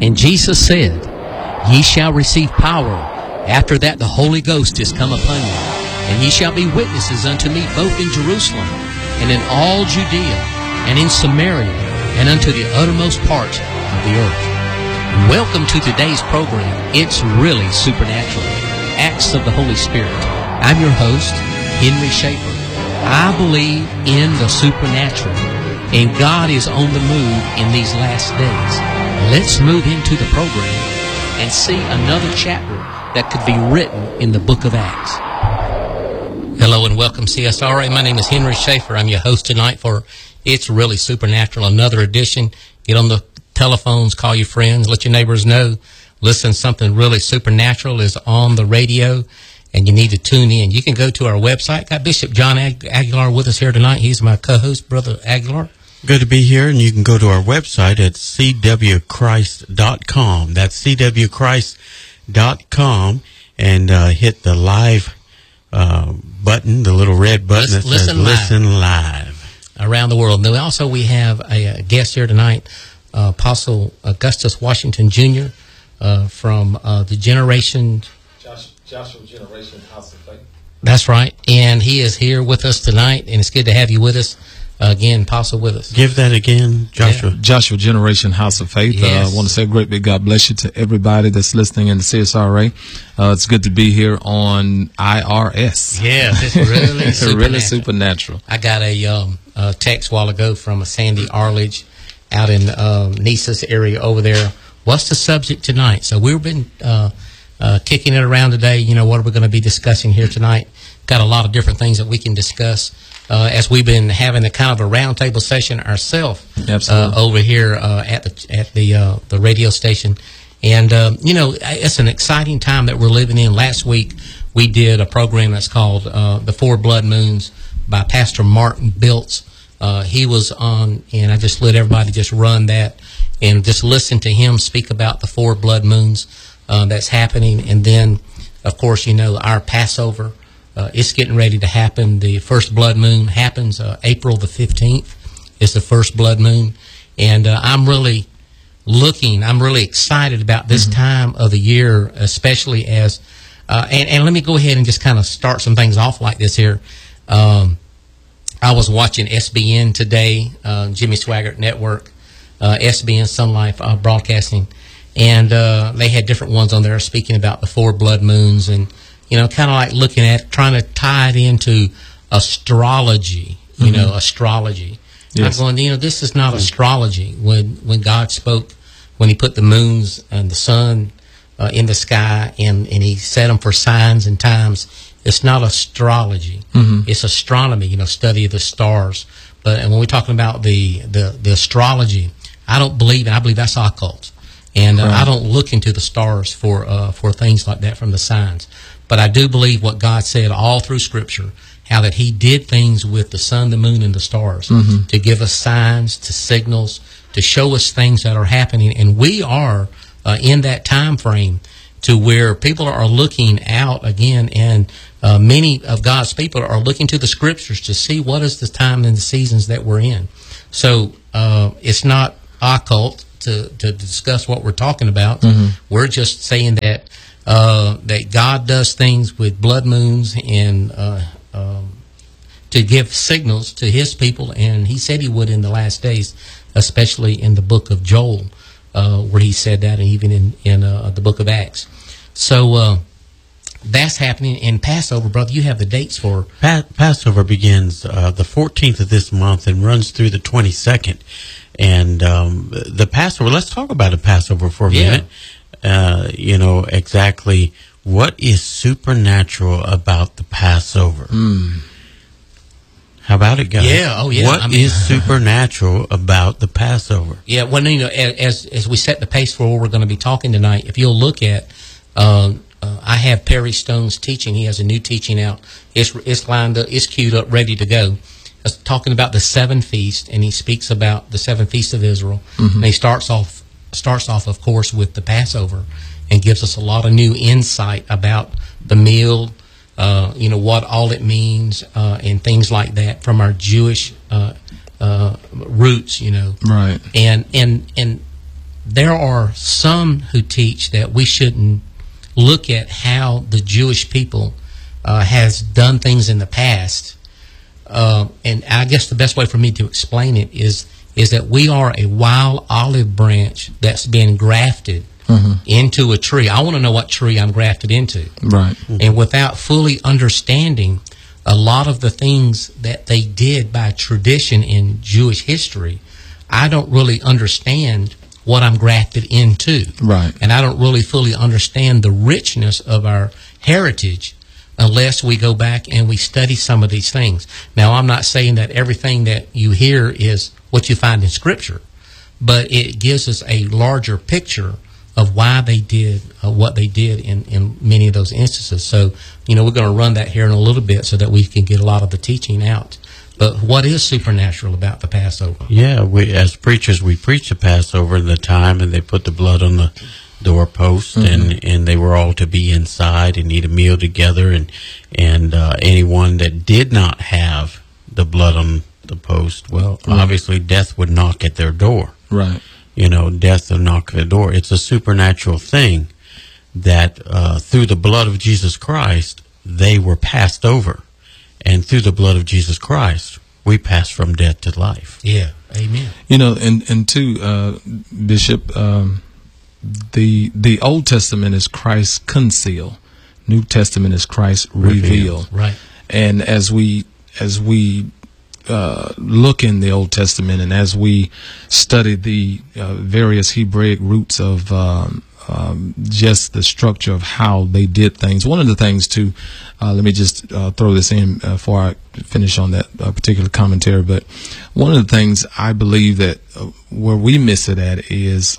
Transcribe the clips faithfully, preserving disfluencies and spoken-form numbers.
And Jesus said, Ye shall receive power. After that the Holy Ghost is come upon you. And ye shall be witnesses unto me both in Jerusalem and in all Judea and in Samaria and unto the uttermost parts of the earth. Welcome to today's program, It's Really Supernatural, Acts of the Holy Spirit. I'm your host, Henry Schaefer. I believe in the supernatural, and God is on the move in these last days. Let's move into the program and see another chapter that could be written in the book of Acts. Hello and welcome, C S R A. My name is Henry Schaefer. I'm your host tonight for It's Really Supernatural, another edition. Get on the telephones, call your friends, let your neighbors know. Listen, something really supernatural is on the radio, and you need to tune in. You can go to our website. Got Bishop John Ag- Aguilar with us here tonight. He's my co-host, Brother Aguilar. Good to be here, and you can go to our website at c w christ dot com. That's c w christ dot com, and uh, hit the live uh, button, the little red button Listen, that says listen live. Listen Live. Around the world. Now, also, we have a, a guest here tonight, uh, Apostle Augustus Washington Junior Uh, from uh, the Generation... Joshua, Joshua Generation House of Faith. That's right. And he is here with us tonight, and it's good to have you with us. Uh, again, Apostle with us. Give that again, Joshua. Yeah. Joshua Generation House of Faith. Yes. Uh, I want to say a great big God bless you to everybody that's listening in the C S R A. Uh, it's good to be here on I R S. Yeah, it's really It's supernatural. really supernatural. I got a, um, a text a while ago from a Sandy Arledge out in um, Nice's area over there. What's the subject tonight? So we've been uh, uh, kicking it around today. You know, what are we going to be discussing here tonight? Got a lot of different things that we can discuss uh, as we've been having a kind of a roundtable session ourselves uh, over here uh, at the at the uh, the radio station. And um, you know, it's an exciting time that we're living in. Last week we did a program that's called uh, "The Four Blood Moons" by Pastor Martin Biltz. Uh, he was on, and I just let everybody just run that and just listen to him speak about the four blood moons uh, that's happening. And then, of course, you know, our Passover, uh, it's getting ready to happen. The first blood moon happens uh, April the fifteenth is the first blood moon. And uh, I'm really looking, I'm really excited about this mm-hmm. time of the year, especially as, uh, and, and let me go ahead and just kind of start some things off like this here. Um, I was watching S B N today, uh, Jimmy Swaggart Network, uh, S B N Sun Life uh, Broadcasting, and uh, they had different ones on there speaking about the four blood moons, and you know, kind of like looking at trying to tie it into astrology. You mm-hmm. know, astrology. Yes. I'm going, you know, this is not astrology. When when God spoke, when He put the moons and the sun uh, in the sky, and and He set them for signs and times. It's not astrology. Mm-hmm. It's astronomy, you know, study of the stars. But and when we're talking about the, the, the astrology, I don't believe, and I believe that's occult. And uh, right. I don't look into the stars for uh, for things like that from the signs. But I do believe what God said all through Scripture, how that He did things with the sun, the moon, and the stars mm-hmm. to give us signs, to signals, to show us things that are happening. And we are uh, in that time frame to where people are looking out again, and uh, many of God's people are looking to the Scriptures to see what is the time and the seasons that we're in. So uh, it's not occult to, to discuss what we're talking about. Mm-hmm. We're just saying that uh, that God does things with blood moons and uh, um, to give signals to His people, and He said He would in the last days, especially in the book of Joel, uh, where He said that, and even in, in uh, the book of Acts. So uh, that's happening. In Passover, brother, you have the dates for... Pa- Passover begins uh, the fourteenth of this month and runs through the twenty-second. And um, the Passover, let's talk about the Passover for a yeah. minute. Uh, you know, exactly what is supernatural about the Passover? Mm. How about it, guys? Yeah, oh yeah. What I mean, is supernatural about the Passover? Yeah, well, you know, as as we set the pace for what we're going to be talking tonight, if you'll look at, uh, uh, I have Perry Stone's teaching. He has a new teaching out. It's it's lined up, it's queued up, ready to go. It's talking about the seven feasts, and he speaks about the seven feasts of Israel. Mm-hmm. And he starts off starts off, of course, with the Passover, and gives us a lot of new insight about the meal. Uh, you know, what all it means, uh, and things like that from our Jewish uh, uh, roots, you know. Right. And, and, and there are some who teach that we shouldn't look at how the Jewish people uh, has done things in the past. Uh, and I guess the best way for me to explain it is is that we are a wild olive branch that's been grafted mm-hmm. into a tree. I want to know what tree I'm grafted into. Right. Mm-hmm. And without fully understanding a lot of the things that they did by tradition in Jewish history, I don't really understand what I'm grafted into. Right. And I don't really fully understand the richness of our heritage unless we go back and we study some of these things. Now, I'm not saying that everything that you hear is what you find in Scripture, but it gives us a larger picture of why they did uh, what they did in, in many of those instances. So, you know, we're going to run that here in a little bit so that we can get a lot of the teaching out. But what is supernatural about the Passover? Yeah, we as preachers, we preach the Passover in the time, and they put the blood on the doorpost, mm-hmm. and, and they were all to be inside and eat a meal together. And and uh, anyone that did not have the blood on the post, well, right. obviously death would knock at their door. Right. You know, death would knock at the door. It's a supernatural thing that uh, through the blood of Jesus Christ, they were passed over. And through the blood of Jesus Christ, we pass from death to life. Yeah, amen. You know, and and too, uh, Bishop, um, the the Old Testament is Christ concealed, New Testament is Christ revealed. revealed. Right. And as we as we uh, look in the Old Testament, and as we study the uh, various Hebraic roots of um, Um, just the structure of how they did things. One of the things, too, uh, let me just uh, throw this in uh, before I finish on that uh, particular commentary, but one of the things I believe that uh, where we miss it at is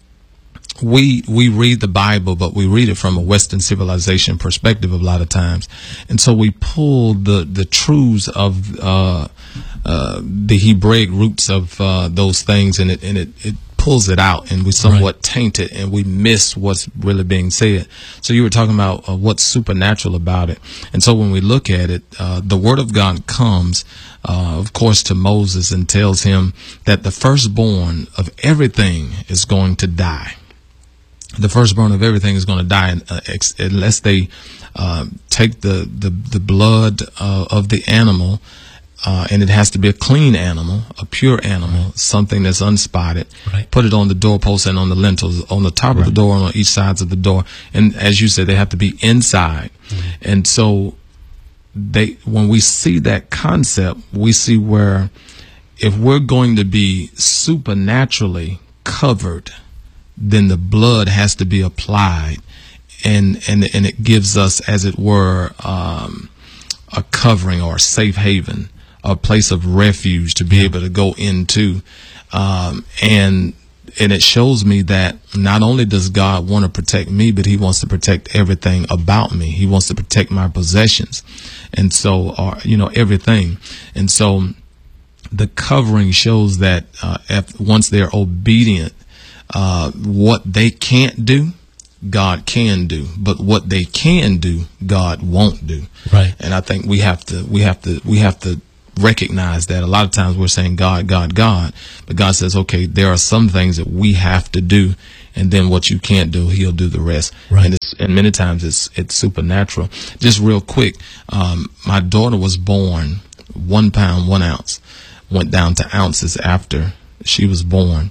we we read the Bible, but we read it from a Western civilization perspective a lot of times. And so we pull the, the truths of uh, uh, the Hebraic roots of uh, those things, and it, and it, it pulls it out, and we somewhat right. taint it, and we miss what's really being said. So you were talking about uh, what's supernatural about it. And so when we look at it, uh, the Word of God comes, uh, of course, to Moses and tells him that the firstborn of everything is going to die. The firstborn of everything is going to die uh, ex- unless they uh, take the, the, the blood uh, of the animal. Uh, and it has to be a clean animal, a pure animal, right. something that's unspotted. Right. Put it on the doorpost and on the lintels, on the top right. of the door and on each sides of the door. And as you said, they have to be inside. Mm-hmm. And so they, when we see that concept, we see where if we're going to be supernaturally covered, then the blood has to be applied. And, and, and it gives us, as it were, um, a covering or a safe haven, a place of refuge to be able to go into. Um, and and it shows me that not only does God want to protect me, but he wants to protect everything about me. He wants to protect my possessions. And so, uh, you know, everything. And so the covering shows that uh, if, once they're obedient, uh, what they can't do, God can do, but what they can do, God won't do. Right. And I think we have to, we have to, we have to recognize that. A lot of times we're saying God, God, God, but God says, okay, there are some things that we have to do, and then what you can't do, he'll do the rest. Right. And it's, and many times it's, it's supernatural. Just real quick. Um, my daughter was born one pound, one ounce, went down to ounces after she was born.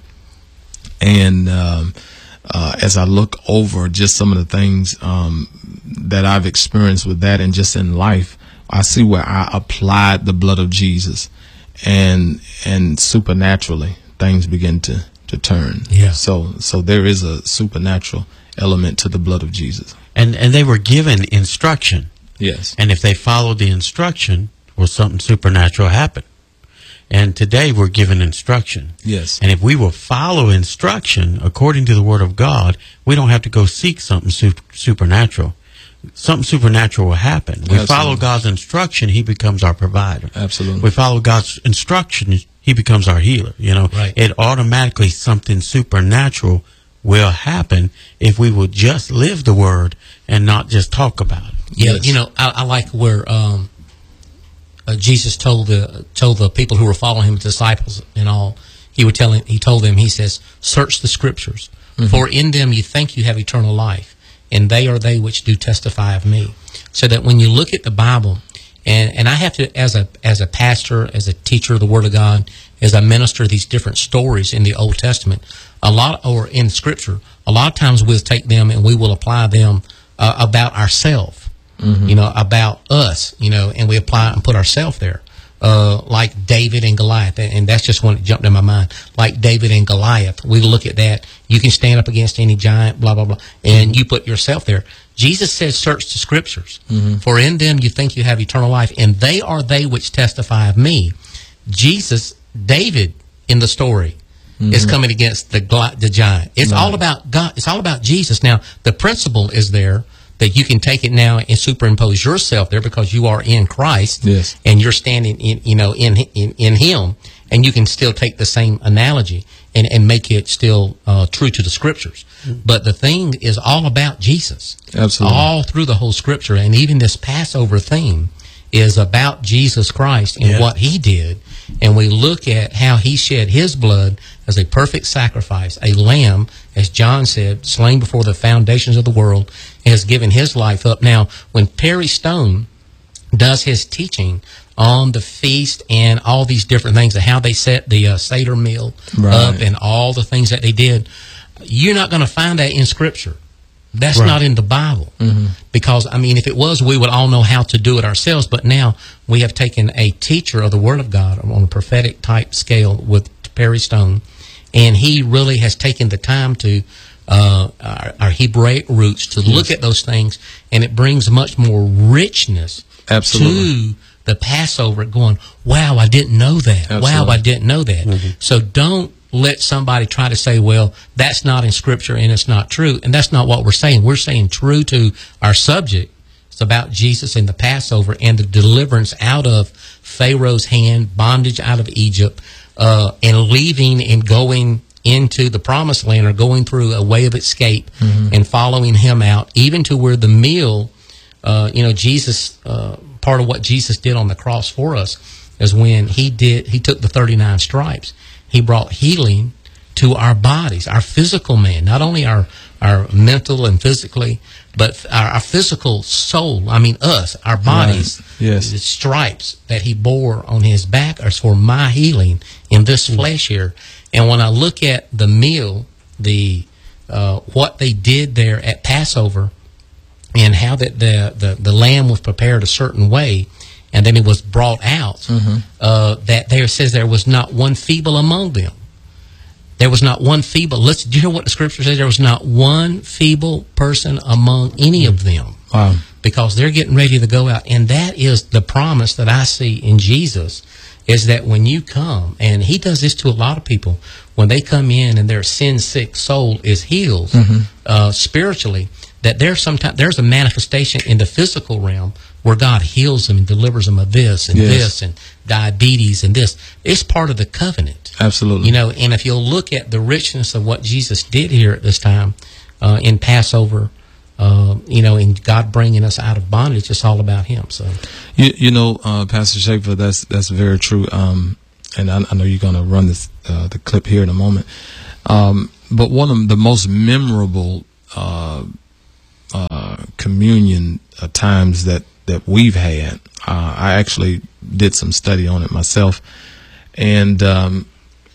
And, um, Uh, as I look over just some of the things um, that I've experienced with that, and just in life, I see where I applied the blood of Jesus, and and supernaturally things begin to, to turn. Yeah. So so there is a supernatural element to the blood of Jesus. And and they were given instruction. Yes. And if they followed the instruction, well, something supernatural happened. And today we're given instruction. Yes. And if we will follow instruction according to the Word of God, we don't have to go seek something super, supernatural. Something supernatural will happen. We Absolutely. follow God's instruction, he becomes our provider. Absolutely. We follow God's instruction, he becomes our healer. You know, right. It automatically, something supernatural will happen if we will just live the Word and not just talk about it. Yeah, Yes. you know, I, I like where um, uh, Jesus told the told the people who were following him, disciples and all, he would tell him, he told them, he says, search the scriptures, mm-hmm. for in them you think you have eternal life, and they are they which do testify of me. So that when you look at the Bible, and, and I have to, as a as a pastor, as a teacher of the Word of God, as I minister these different stories in the Old Testament, a lot, or in Scripture, a lot of times we'll take them and we will apply them uh, about ourselves, mm-hmm. you know, about us, you know, and we apply and put ourselves there. Uh, like David and Goliath, and that's just one that jumped in my mind. Like David and Goliath, we look at that. You can stand up against any giant, blah, blah, blah, and you put yourself there. Jesus says, search the scriptures, mm-hmm. for in them you think you have eternal life, and they are they which testify of me. Jesus, David in the story, mm-hmm. is coming against the, the giant. It's right. all about God. It's all about Jesus. Now, the principle is there, that you can take it now and superimpose yourself there because you are in Christ, yes. and you're standing in, you know, in in, in Him, and you can still take the same analogy and, and make it still uh, true to the Scriptures. Mm-hmm. But the thing is all about Jesus, absolutely, all through the whole Scripture, and even this Passover theme is about Jesus Christ and yeah. what He did, and we look at how He shed His blood as a perfect sacrifice, a lamb, as John said, slain before the foundations of the world, and has given His life up. Now, when Perry Stone does his teaching on the feast and all these different things, and how they set the uh, Seder meal right. up and all the things that they did, you're not going to find that in Scripture. That's right. not in the Bible. Mm-hmm. Because, I mean, if it was, we would all know how to do it ourselves. But now we have taken a teacher of the Word of God on a prophetic type scale with Perry Stone, and he really has taken the time to, uh, our, our Hebraic roots, to yes. look at those things, and it brings much more richness Absolutely. to the Passover, going, wow, I didn't know that. Absolutely. Wow, I didn't know that. Mm-hmm. So don't let somebody try to say, well, that's not in Scripture and it's not true. And that's not what we're saying. We're saying true to our subject. It's about Jesus and the Passover and the deliverance out of Pharaoh's hand, bondage out of Egypt, uh, and leaving and going into the promised land, or going through a way of escape, mm-hmm. and following Him out, even to where the meal, uh, you know, Jesus, uh, part of what Jesus did on the cross for us is when He did, He took the thirty-nine stripes. He brought healing to our bodies, our physical man, not only our, our mental and physically, but our, our physical soul. I mean, us, our bodies. Right. Yes. The stripes that He bore on His back are for my healing in this mm-hmm. flesh here. And when I look at the meal, the uh, what they did there at Passover, and how that the, the, the lamb was prepared a certain way, and then it was brought out, mm-hmm. uh, that there says there was not one feeble among them. There was not one feeble. Let's, do you know what the Scripture says? There was not one feeble person among any of them. Wow. Because they're getting ready to go out. And that is the promise that I see in Jesus, is that when you come, and He does this to a lot of people, when they come in and their sin-sick soul is healed, mm-hmm. uh, spiritually, that there's sometimes there's a manifestation in the physical realm where God heals them and delivers them of this and yes. this and diabetes and this. It's part of the covenant. Absolutely. You know, and if you'll look at the richness of what Jesus did here at this time uh, in Passover, uh, you know, in God bringing us out of bondage, it's all about Him. So, you, you know, uh, Pastor Schaefer, that's that's very true. Um, and I, I know you're going to run this uh, the clip here in a moment. Um, but one of the most memorable uh, uh, communion uh, times that that we've had, uh, I actually did some study on it myself, and um,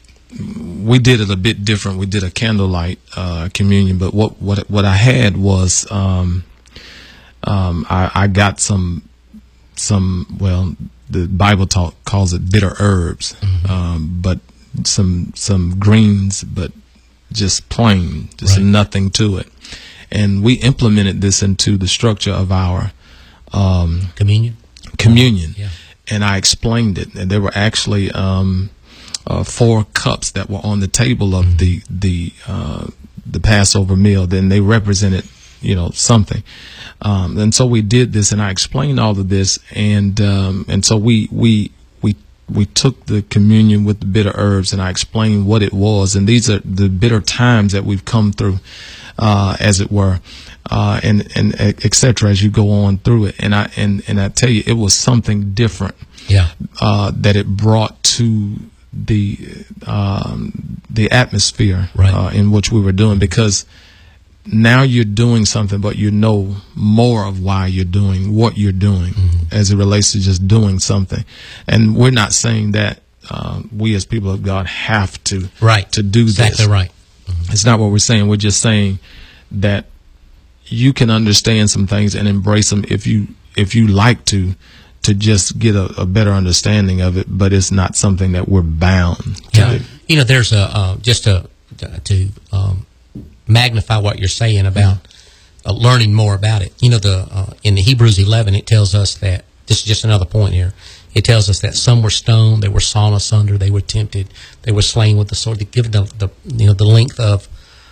we did it a bit different. We did a candlelight uh, communion, but what what what I had was um, um, I, I got some some well, the Bible talk calls it bitter herbs, mm-hmm. um, but some some greens, but just plain, just right. nothing to it, and we implemented this into the structure of our um, communion. Communion, yeah. And I explained it, and there were actually um, uh, four cups that were on the table of mm-hmm. the the uh, the Passover meal. Then they represented, you know, something, um, and so we did this, and I explained all of this, and um, and so we we we we took the communion with the bitter herbs, and I explained what it was, and these are the bitter times that we've come through, uh, as it were. Uh, and, and et cetera, as you go on through it. And I, and, and I tell you, it was something different, yeah. uh, that it brought to the um, the atmosphere Right. uh, in which we were doing, because now you're doing something, but you know more of why you're doing what you're doing mm-hmm. as it relates to just doing something. And we're not saying that uh, we as people of God have to right. to do exactly this. Right. Mm-hmm. It's not what we're saying. We're just saying that you can understand some things and embrace them if you if you like to to just get a, a better understanding of it. But it's not something that we're bound to Yeah. do. You know, there's a uh, just a to um, magnify what you're saying about uh, learning more about it. You know, the uh, in the Hebrews eleven, it tells us that, this is just another point here, it tells us that some were stoned, they were sawn asunder, they were tempted, they were slain with the sword. To give the, the you know the length of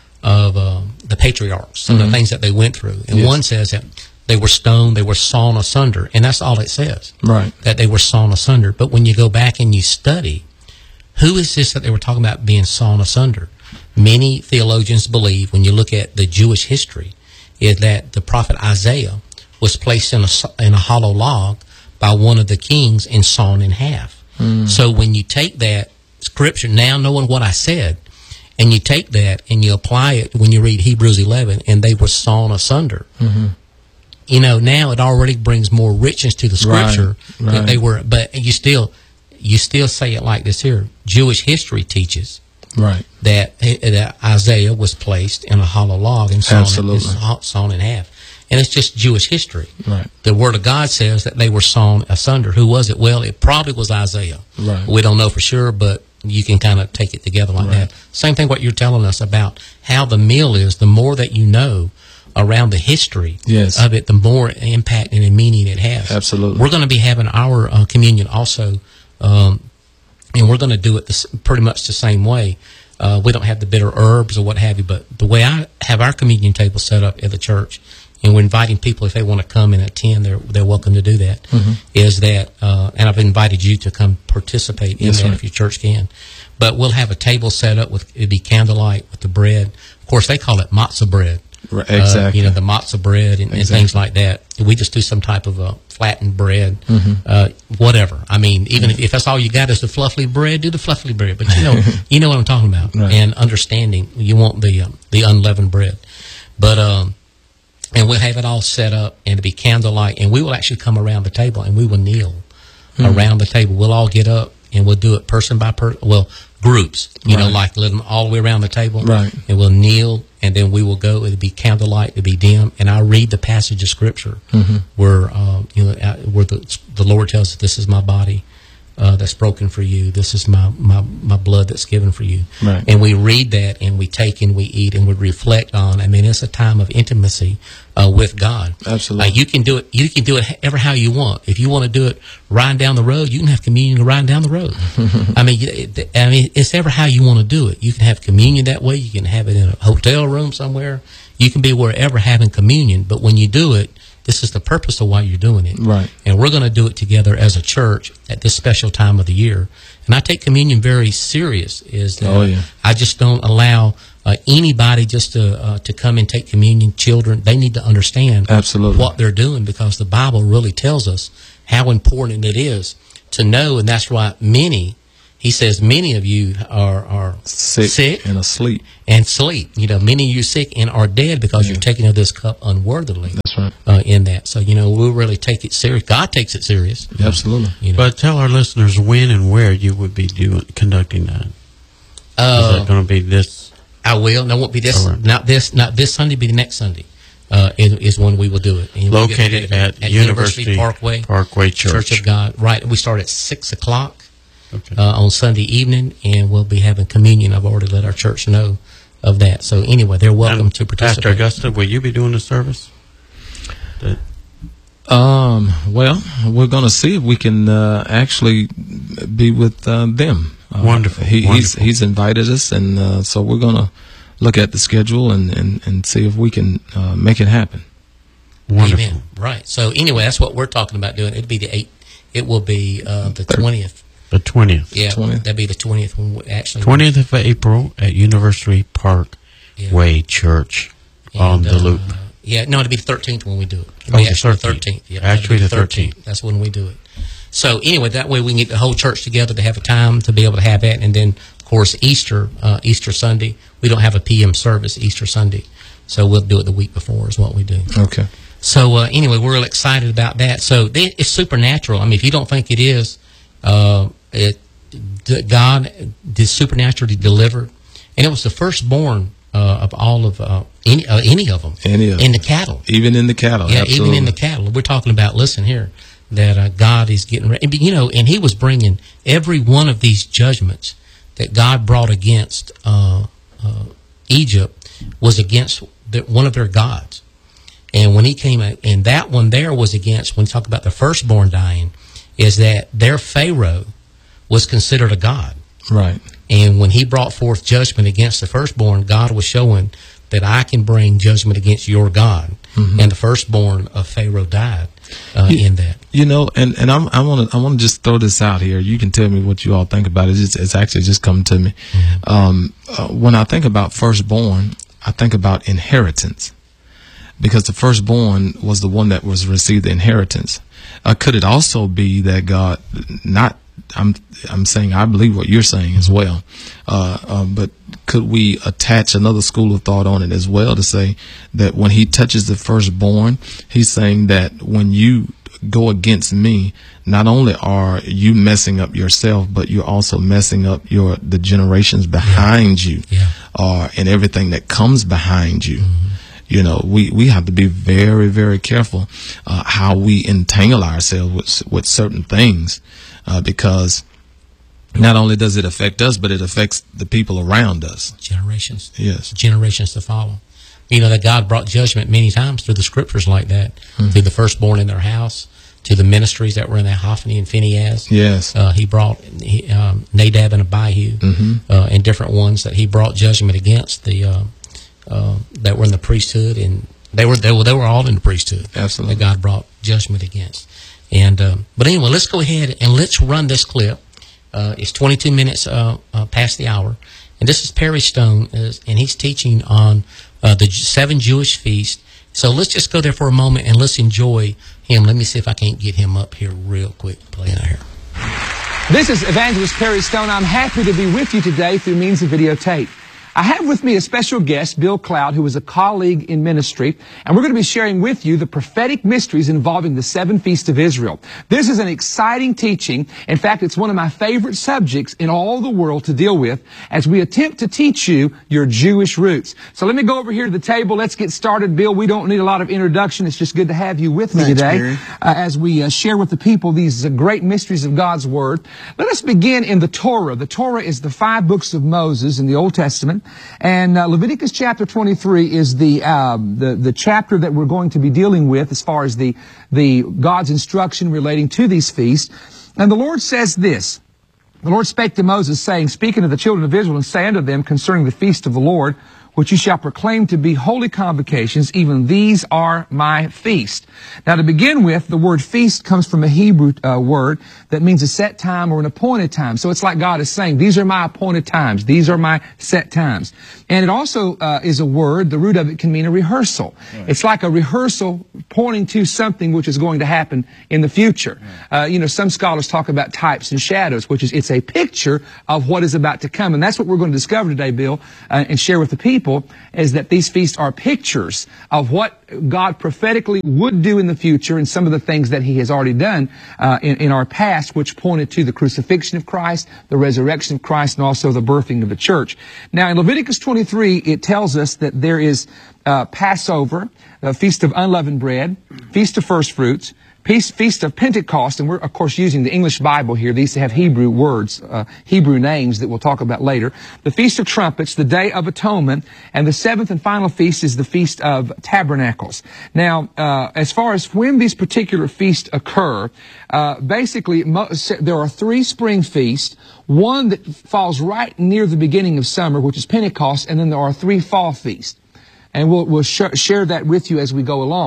of uh, the patriarchs, some Mm-hmm. of the things that they went through. And Yes. one says that they were stoned, they were sawn asunder, and that's all it says. Right. That they were sawn asunder. But when you go back and you study, who is this that they were talking about being sawn asunder? Many theologians believe, when you look at the Jewish history, is that the prophet Isaiah was placed in a, in a hollow log by one of the kings and sawn in half. Mm. So when you take that scripture, now knowing what I said, and you take that and you apply it when you read Hebrews eleven, and they were sawn asunder, mm-hmm. you know, now it already brings more richness to the scripture right, that right. they were, but you still, you still say it like this here. Jewish history teaches Right. that, that Isaiah was placed in a hollow log and sawn, Absolutely. in, sawn in half. And it's just Jewish history. Right. The Word of God says that they were sawn asunder. Who was it? Well, it probably was Isaiah. Right. We don't know for sure, but you can kind of take it together like Right. that. Same thing what you're telling us about how the meal is. The more that you know around the history Yes. of it, the more impact and meaning it has. Absolutely. We're going to be having our uh, communion also, um, and we're going to do it this, pretty much the same way. Uh, we don't have the bitter herbs or what have you, but the way I have our communion table set up at the church, and we're inviting people if they want to come and attend, they're they're welcome to do that. Mm-hmm. Is that, uh, and I've invited you to come participate in Yes, that sir. if your church can. But we'll have a table set up with, it'd be candlelight with the bread. Of course, they call it matzah bread. Right, Uh, exactly. you know, the matzah bread and, and Exactly. things like that. We just do some type of a flattened bread, Mm-hmm. uh, whatever. I mean, even if, if that's all you got is the fluffy bread, do the fluffy bread. But you know, you know what I'm talking about. Right. And understanding, you want the um, the unleavened bread. But um, and we'll have it all set up, and it'll be candlelight, and we will actually come around the table and we will kneel Mm-hmm. around the table. We'll all get up and we'll do it person by person. Well, groups, you know, Right. like let them all the way around the table, Right. and we'll kneel, and then we will go. It'll be candlelight, it'll be dim, and I'll read the passage of scripture Mm-hmm. where um, you know uh, where the the Lord tells us, "This is my body uh, that's broken for you. This is my, my my blood that's given for you." Right. And we read that, and we take and we eat, and we reflect on. I mean, it's a time of intimacy uh, with God. Absolutely. Uh, you can do it. You can do it ever how you want. If you want to do it riding down the road, you can have communion riding down the road. I mean, it, I mean, it's ever how you want to do it. You can have communion that way. You can have it in a hotel room somewhere. You can be wherever having communion. But when you do it, this is the purpose of why you're doing it. Right. And we're going to do it together as a church at this special time of the year. And I take communion very serious. Is that Oh, yeah. I just don't allow uh, anybody just to uh, to come and take communion. Children, they need to understand Absolutely. what they're doing, because the Bible really tells us how important it is to know. And that's why many, he says, many of you are, are Sick, sick and asleep. and sleep. You know, many of you sick and are dead because Yeah. you're taking of this cup unworthily. That's right. Uh, in that, so you know, we'll really take it serious. God takes it serious. Absolutely. You know, But tell our listeners when and where you would be doing conducting that. Is uh, that going to be this? I will. No, it won't be this. All right. Not this. Not this Sunday. Be the next Sunday. Uh, is, is when we will do it. And we'll get Located together at, University Parkway, Parkway Church. Church of God. Right. We start at six o'clock Okay. uh, on Sunday evening, and we'll be having communion. I've already let our church know of that. So anyway, they're welcome And to Pastor participate. Augusta, will you be doing the service? The- Um, well, we're going to see if we can uh, actually be with uh, them. Uh, Wonderful, He, He's wonderful. he's invited us, and uh, so we're going to look at the schedule and, and, and see if we can uh, make it happen. Wonderful. Amen. Right. So anyway, that's what we're talking about doing. It'll be the eight. It will be uh, the Third. twentieth. The twentieth. Yeah, twentieth. that'll be the twentieth when we actually twentieth of April at University Park Yeah. Way Church on And, the uh, loop. Yeah, no, it'll be the thirteenth when we do it. It'll Oh, be the actually thirteenth. Yeah, Actually it'll be the thirteenth. That's when we do it. So anyway, that way we can get the whole church together to have a time to be able to have that. And then, of course, Easter, uh, Easter Sunday, we don't have a P M service Easter Sunday. So we'll do it the week before is what we do. Okay. So uh, anyway, we're real excited about that. So they, it's supernatural. I mean, if you don't think it is, uh, it, God did supernaturally deliver. And it was the firstborn uh, of all of uh, any, uh, any of them. Any of in the cattle. Even in the cattle. Yeah, absolutely. even in the cattle. We're talking about, listen here, that uh, God is getting ready. You know, and he was bringing every one of these judgments that God brought against uh, uh, Egypt was against the, one of their gods. And when he came out, and that one there was against, when we talk about the firstborn dying, is that their Pharaoh was considered a god. Right. And when he brought forth judgment against the firstborn, God was showing that I can bring judgment against your God. Mm-hmm. And the firstborn of Pharaoh died uh, you, in that. You know, and, and I'm, I want to I want to just throw this out here. You can tell me what you all think about it. It's, it's actually just come to me. Mm-hmm. Um, uh, when I think about firstborn, I think about inheritance. Because the firstborn was the one that was received the inheritance. Uh, could it also be that God, not, I'm I'm saying I believe what you're saying as well, uh, uh, but could we attach another school of thought on it as well to say that when he touches the firstborn, he's saying that when you go against me, not only are you messing up yourself, but you're also messing up your the generations behind yeah. you, yeah. uh, and everything that comes behind you. Mm-hmm. You know, we, we have to be very, very careful uh, how we entangle ourselves with with certain things, uh, because not only does it affect us, but it affects the people around us. Generations. Yes. Generations to follow. You know, that God brought judgment many times through the scriptures like that, mm-hmm. through the firstborn in their house, to the ministries that were in there, Hophni and Phinehas. Yes. Uh, he brought he, um, Nadab and Abihu, mm-hmm. uh, and different ones that he brought judgment against the uh, uh, that were in the priesthood, and they were they were they were all in the priesthood. Absolutely. That God brought judgment against. And um, but anyway, let's go ahead and let's run this clip. Uh, it's twenty-two minutes uh, uh, past the hour, and this is Perry Stone, uh, and he's teaching on uh, the seven Jewish feasts. So let's just go there for a moment and let's enjoy him. Let me see if I can't get him up here real quick. Playing out here. This is Evangelist Perry Stone. I'm happy to be with you today through means of videotape. I have with me a special guest, Bill Cloud, who is a colleague in ministry, and we're going to be sharing with you the prophetic mysteries involving the seven feasts of Israel. This is an exciting teaching. In fact, it's one of my favorite subjects in all the world to deal with as we attempt to teach you your Jewish roots. So let me go over here to the table. Let's get started. Bill, we don't need a lot of introduction. It's just good to have you with me Thanks, today uh, as we uh, share with the people these uh, great mysteries of God's Word. Let us begin in the Torah. The Torah is the five books of Moses in the Old Testament. And uh, Leviticus chapter twenty-three is the, uh, the the chapter that we're going to be dealing with as far as the the God's instruction relating to these feasts. And the Lord says this: the Lord spake to Moses, saying, speaking to the children of Israel, and say unto them concerning the feast of the Lord, which you shall proclaim to be holy convocations, even these are my feast. Now, to begin with, the word feast comes from a Hebrew uh, word that means a set time or an appointed time. So it's like God is saying, these are my appointed times. These are my set times. And it also uh, is a word, the root of it can mean a rehearsal. Right. It's like a rehearsal pointing to something which is going to happen in the future. Right. Uh, you know, some scholars talk about types and shadows, which is it's a picture of what is about to come. And that's what we're going to discover today, Bill, uh, and share with the people, is that these feasts are pictures of what God prophetically would do in the future and some of the things that He has already done uh, in, in our past, which pointed to the crucifixion of Christ, the resurrection of Christ, and also the birthing of the church. Now, in Leviticus twenty-three, it tells us that there is uh, Passover, the Feast of Unleavened Bread, Feast of First Fruits, Feast of Pentecost, and we're, of course, using the English Bible here. These have Hebrew words, uh, Hebrew names that we'll talk about later. The Feast of Trumpets, the Day of Atonement, and the seventh and final feast is the Feast of Tabernacles. Now, uh, as far as when these particular feasts occur, uh, basically, there are three spring feasts, one that falls right near the beginning of summer, which is Pentecost, and then there are three fall feasts. And we'll, we'll sh- share that with you as we go along.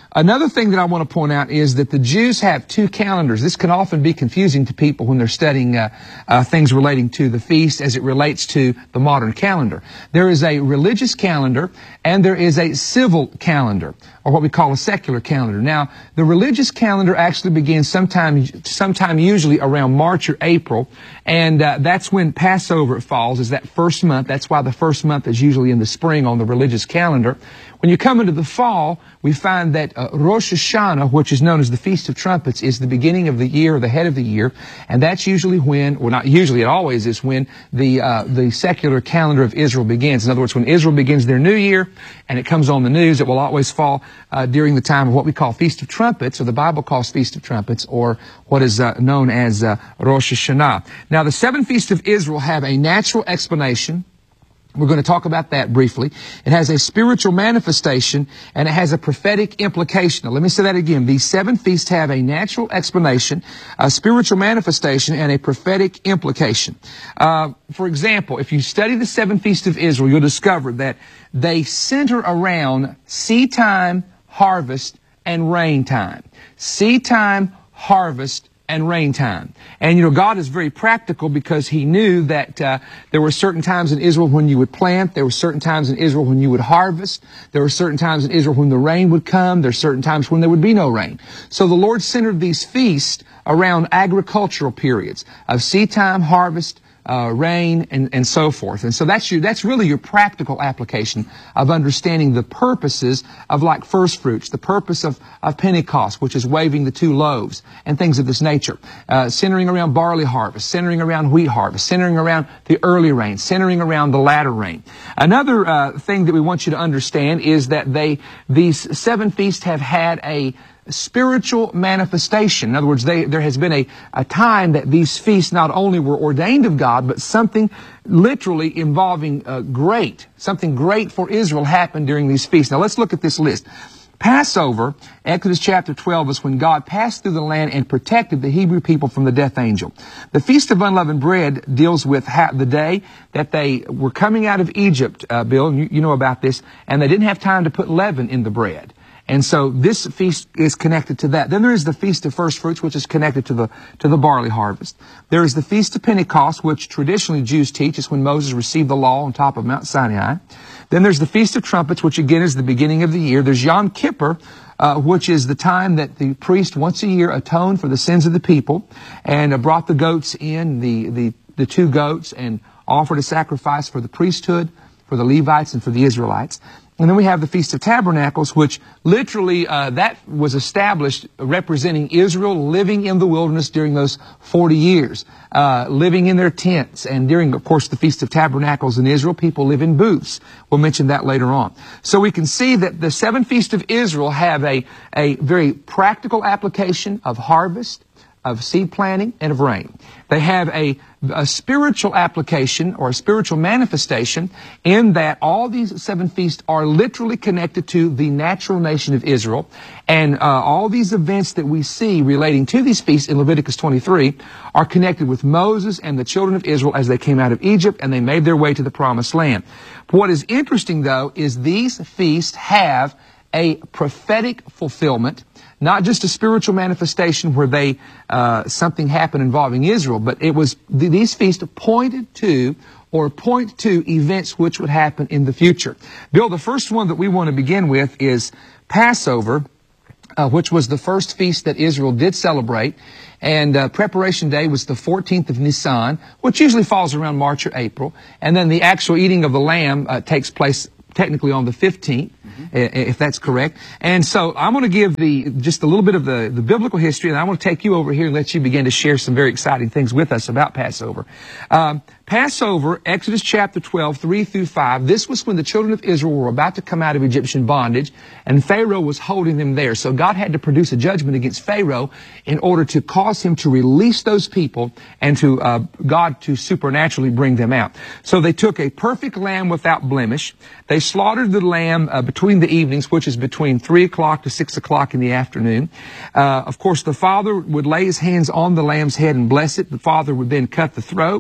Another thing that I want to point out is that the Jews have two calendars. This can often be confusing to people when they're studying uh, uh, things relating to the feast as it relates to the modern calendar. There is a religious calendar and there is a civil calendar, or what we call a secular calendar. Now, the religious calendar actually begins sometime, sometime usually around March or April, and uh, that's when Passover falls, is that first month. That's why the first month is usually in the spring on the religious calendar. When you come into the fall, we find that uh, Rosh Hashanah, which is known as the Feast of Trumpets, is the beginning of the year, or the head of the year, and that's usually when, well, not usually, it always is when the uh, the secular calendar of Israel begins. In other words, when Israel begins their new year, and it comes on the news, it will always fall uh, during the time of what we call Feast of Trumpets, or the Bible calls Feast of Trumpets, or what is uh, known as uh, Rosh Hashanah. Now, the seven feasts of Israel have a natural explanation. We're going to talk about that briefly. It has a spiritual manifestation, and it has a prophetic implication. Now, let me say that again. These seven feasts have a natural explanation, a spiritual manifestation, and a prophetic implication. Uh, for example, if you study the seven feasts of Israel, you'll discover that they center around seed time, harvest, and rain time. Seed time, harvest, and rain time. And, you know, God is very practical because He knew that uh, there were certain times in Israel when you would plant. There were certain times in Israel when you would harvest. There were certain times in Israel when the rain would come. There are certain times when there would be no rain. So the Lord centered these feasts around agricultural periods of seed time, harvest, Uh, rain, and, and so forth. And so that's your, that's really your practical application of understanding the purposes of like first fruits, the purpose of, of Pentecost, which is waving the two loaves and things of this nature, uh, centering around barley harvest, centering around wheat harvest, centering around the early rain, centering around the latter rain. Another uh, thing that we want you to understand is that they, these seven feasts have had a spiritual manifestation. In other words, they, there has been a, a time that these feasts not only were ordained of God, but something literally involving uh, great, something great for Israel happened during these feasts. Now let's look at this list. Passover, Exodus chapter twelve, is when God passed through the land and protected the Hebrew people from the death angel. The Feast of Unleavened Bread deals with ha- the day that they were coming out of Egypt, uh, Bill, you, you know about this, and they didn't have time to put leaven in the bread. And so this feast is connected to that. Then there is the Feast of First Fruits, which is connected to the to the barley harvest. There is the Feast of Pentecost, which traditionally Jews teach is when Moses received the law on top of Mount Sinai. Then there's the Feast of Trumpets, which again is the beginning of the year. There's Yom Kippur, uh, which is the time that the priest once a year atoned for the sins of the people and uh, brought the goats in, the, the, the two goats, and offered a sacrifice for the priesthood, for the Levites, and for the Israelites. And then we have the Feast of Tabernacles, which literally, uh, that was established representing Israel living in the wilderness during those forty years, uh, living in their tents. And during, of course, the Feast of Tabernacles in Israel, people live in booths. We'll mention that later on. So we can see that the seven feasts of Israel have a, a very practical application of harvest, of seed planting, and of rain. They have a, a spiritual application or a spiritual manifestation in that all these seven feasts are literally connected to the natural nation of Israel. And uh, all these events that we see relating to these feasts in Leviticus twenty-three are connected with Moses and the children of Israel as they came out of Egypt and they made their way to the promised land. What is interesting, though, is these feasts have a prophetic fulfillment, not just a spiritual manifestation where they uh, something happened involving Israel, but it was th- these feasts pointed to or point to events which would happen in the future. Bill, the first one that we want to begin with is Passover, uh, which was the first feast that Israel did celebrate. And uh, Preparation Day was the fourteenth of Nisan, which usually falls around March or April. And then the actual eating of the lamb uh, takes place technically on the fifteenth, mm-hmm. if that's correct. And so I'm going to give the just a little bit of the, the biblical history, and I want to take you over here and let you begin to share some very exciting things with us about Passover. Um, Passover, Exodus chapter twelve, three through five, this was when the children of Israel were about to come out of Egyptian bondage, and Pharaoh was holding them there. So God had to produce a judgment against Pharaoh in order to cause him to release those people and to uh, God to supernaturally bring them out. So they took a perfect lamb without blemish. They slaughtered the lamb uh, between the evenings, which is between three o'clock to six o'clock in the afternoon. Uh, of course, the father would lay his hands on the lamb's head and bless it. The father would then cut the throat.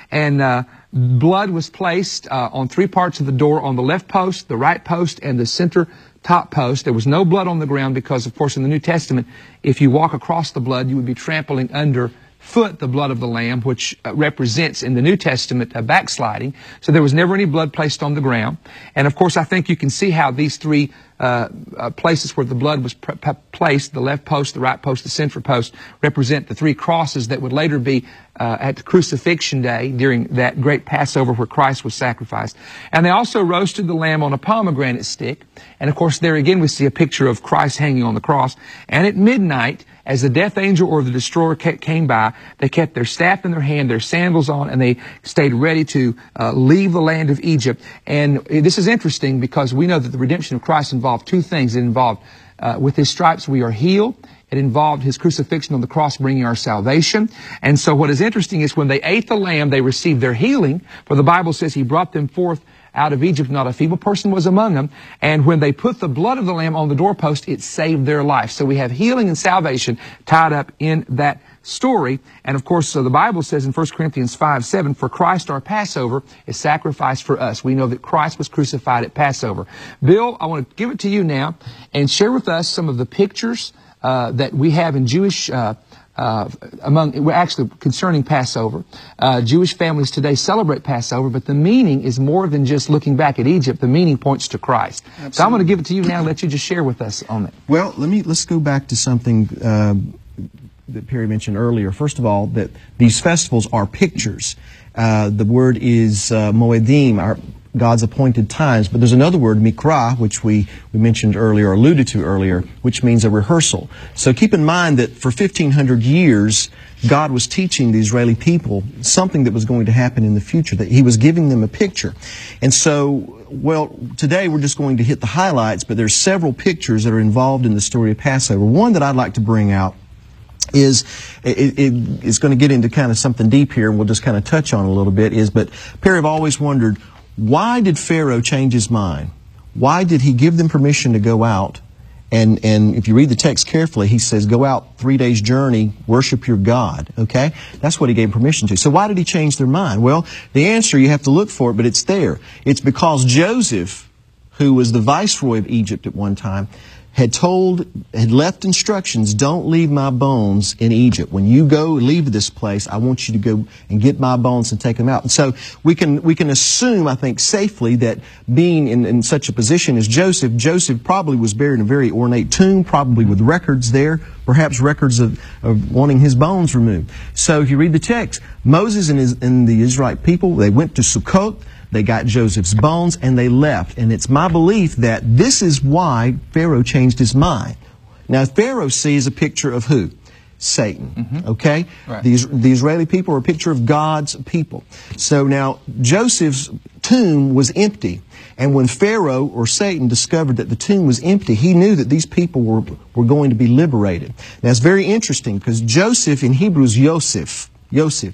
And uh, blood was placed uh, on three parts of the door, on the left post, the right post, and the center top post. There was no blood on the ground because, of course, in the New Testament, if you walk across the blood, you would be trampling under foot the blood of the Lamb, which uh, represents in the New Testament a backsliding. So there was never any blood placed on the ground. And of course, I think you can see how these three uh, uh, places where the blood was pr- p- placed, the left post, the right post, the center post, represent the three crosses that would later be uh, at the crucifixion day during that great Passover where Christ was sacrificed. And they also roasted the lamb on a pomegranate stick. And of course, there again we see a picture of Christ hanging on the cross. And at midnight, as the death angel or the destroyer came by, they kept their staff in their hand, their sandals on, and they stayed ready to uh, leave the land of Egypt. And this is interesting because we know that the redemption of Christ involved two things. It involved, uh, with His stripes we are healed. It involved His crucifixion on the cross bringing our salvation. And so what is interesting is when they ate the lamb, they received their healing. For the Bible says He brought them forth out of Egypt, not a feeble person was among them. And when they put the blood of the lamb on the doorpost, it saved their life. So we have healing and salvation tied up in that story. And of course, so the Bible says in First Corinthians five seven, for Christ our Passover is sacrificed for us. We know that Christ was crucified at Passover. Bill, I want to give it to you now and share with us some of the pictures uh, that we have in Jewish uh Uh, among, actually concerning Passover. Uh, Jewish families today celebrate Passover, but the meaning is more than just looking back at Egypt. The meaning points to Christ. Absolutely. So I'm going to give it to you now and let you just share with us on it. Well, let me, let's go back to something uh, that Perry mentioned earlier. First of all, that these festivals are pictures. Uh, the word is uh, moedim, our God's appointed times. But there's another word, mikra, which we, we mentioned earlier, or alluded to earlier, which means a rehearsal. So keep in mind that for fifteen hundred years, God was teaching the Israeli people something that was going to happen in the future, that He was giving them a picture. And so, well, today we're just going to hit the highlights, but there's several pictures that are involved in the story of Passover. One that I'd like to bring out is, it, it, it's going to get into kind of something deep here, and we'll just kind of touch on it a little bit, is, but Perry, I've always wondered, why did Pharaoh change his mind? Why did he give them permission to go out? And, and if you read the text carefully, he says, go out three days' journey, worship your God. Okay? That's what he gave permission to. So why did he change their mind? Well, the answer, you have to look for it, but it's there. It's because Joseph, who was the viceroy of Egypt at one time, had told, had left instructions, don't leave my bones in Egypt. When you go leave this place, I want you to go and get my bones and take them out. And so we can, we can assume, I think, safely that being in, in such a position as Joseph, Joseph probably was buried in a very ornate tomb, probably with records there, perhaps records of, of wanting his bones removed. So if you read the text, Moses and, his, and the Israelite people, they went to Sukkot. They got Joseph's bones and they left. And it's my belief that this is why Pharaoh changed his mind. Now, Pharaoh sees a picture of who? Satan. Mm-hmm. Okay? Right. The, the Israeli people are a picture of God's people. So now, Joseph's tomb was empty. And when Pharaoh or Satan discovered that the tomb was empty, he knew that these people were, were going to be liberated. Now, it's very interesting because Joseph in Hebrew is Yosef. Yosef.